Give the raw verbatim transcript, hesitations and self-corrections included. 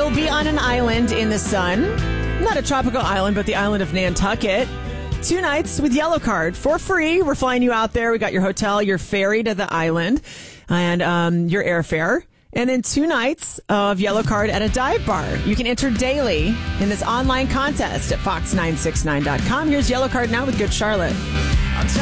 You'll be on an island in the sun. Not a tropical island, but the island of Nantucket. Two nights with Yellow Card for free. We're flying you out there. We got your hotel, your ferry to the island, and um, your airfare. And then two nights of Yellow Card at a dive bar. You can enter daily in this online contest at fox nine six nine dot com. Here's Yellow Card now with Good Charlotte.